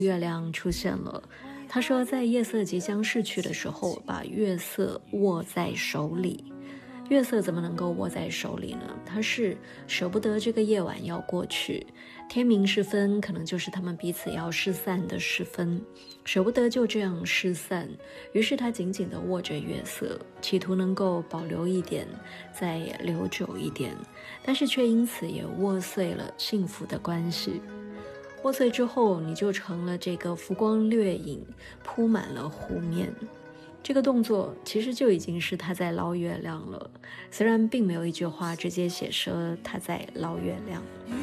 月亮出现了。他说，在夜色即将逝去的时候，把月色握在手里。月色怎么能够握在手里呢？他是舍不得这个夜晚要过去，天明时分可能就是他们彼此要失散的时分，舍不得就这样失散，于是他紧紧地握着月色，企图能够保留一点，再留久一点，但是却因此也握碎了幸福的关系。握碎之后，你就成了这个浮光掠影，铺满了湖面。这个动作其实就已经是他在捞月亮了，虽然并没有一句话直接写说他在捞月亮。